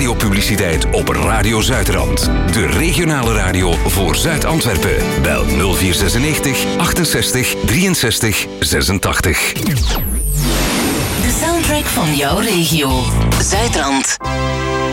radiopubliciteit op Radio Zuidrand. De regionale radio voor Zuid-Antwerpen. Bel 0496 68 63 86. De soundtrack van jouw regio. Zuidrand.